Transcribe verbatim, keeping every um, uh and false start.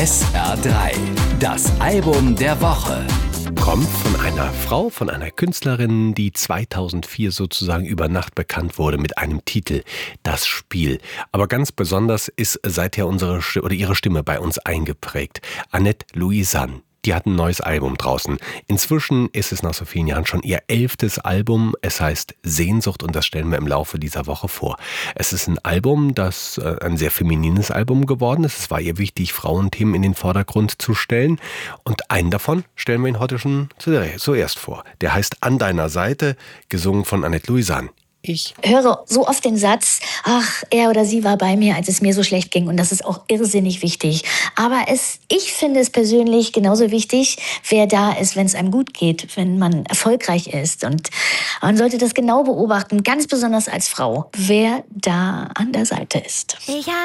S R drei, das Album der Woche. Kommt von einer Frau, von einer Künstlerin, die zweitausendvier sozusagen über Nacht bekannt wurde mit einem Titel, Das Spiel. Aber ganz besonders ist seither unsere Sti- oder ihre Stimme bei uns eingeprägt. Annette Louisanne. Die hat ein neues Album draußen. Inzwischen ist es nach so vielen Jahren schon ihr elftes Album. Es heißt Sehnsucht und das stellen wir im Laufe dieser Woche vor. Es ist ein Album, das äh, ein sehr feminines Album geworden ist. Es war ihr wichtig, Frauenthemen in den Vordergrund zu stellen. Und einen davon stellen wir Ihnen heute schon zuerst vor. Der heißt An deiner Seite, gesungen von Annette Louisanne. Ich höre so oft den Satz, ach, er oder sie war bei mir, als es mir so schlecht ging. Und das ist auch irrsinnig wichtig. Aber es, ich finde es persönlich genauso wichtig, wer da ist, wenn es einem gut geht, wenn man erfolgreich ist. Und man sollte das genau beobachten, ganz besonders als Frau, wer da an der Seite ist. Ich